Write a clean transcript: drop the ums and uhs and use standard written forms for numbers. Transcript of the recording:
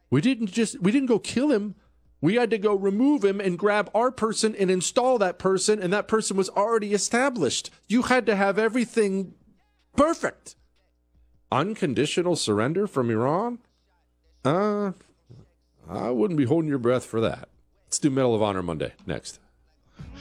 We didn't go kill him. We had to go remove him and grab our person and install that person, and that person was already established. You had to have everything perfect. Unconditional surrender from Iran? I wouldn't be holding your breath for that. Let's do Medal of Honor Monday next.